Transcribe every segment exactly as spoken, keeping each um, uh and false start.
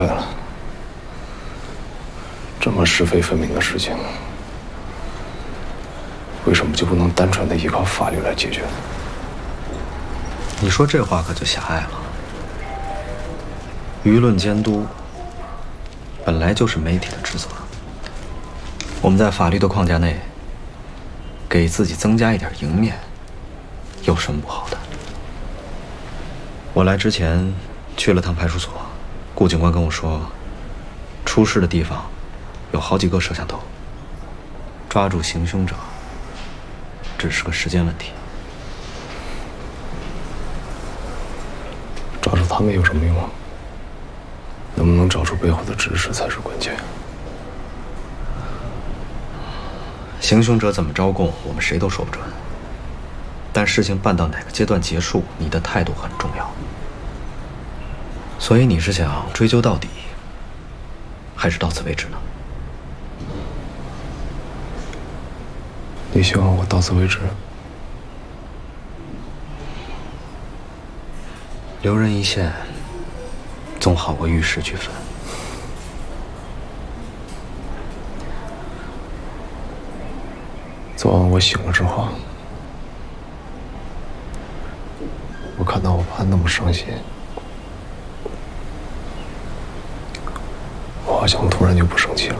对了，这么是非分明的事情，为什么就不能单纯的依靠法律来解决？ 你说这话可就狭隘了。舆论监督本来就是媒体的职责，我们在法律的框架内，给自己增加一点赢面，有什么不好的？我来之前去了趟派出所，顾警官跟我说，出事的地方有好几个摄像头，抓住行凶者只是个时间问题。 抓住他们有什么用啊？能不能找出背后的指使才是关键。 行凶者怎么招供，我们谁都说不准。但事情办到哪个阶段结束，你的态度很重要。所以你是想追究到底，还是到此为止呢？ 你希望我到此为止？ 留人一线，总好过玉石俱焚。 昨晚我醒了之后，我看到我爸那么伤心，我好像突然就不生气了，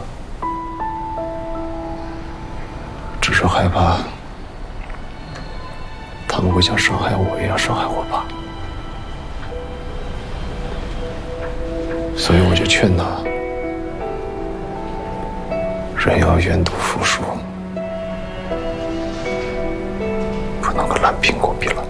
只是害怕他们会像伤害我一样伤害我爸，所以我就劝他，人要愿赌服输，不能跟烂苹果比了。